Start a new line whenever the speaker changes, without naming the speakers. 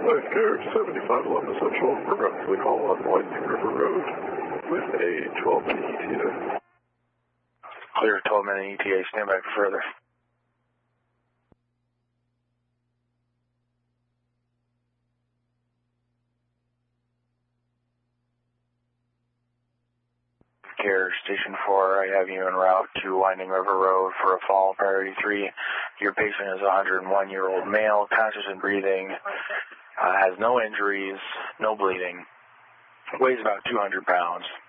Life Care 7511 Essential, progressively call on Winding River Road with a 12-minute ETA.
Clear 12-minute ETA, stand by for further. Care Station 4, I have you en route to Winding River Road for a fall priority 3. Your patient is a 101-year-old male, conscious and breathing, has no injuries, no bleeding, weighs about 200 pounds.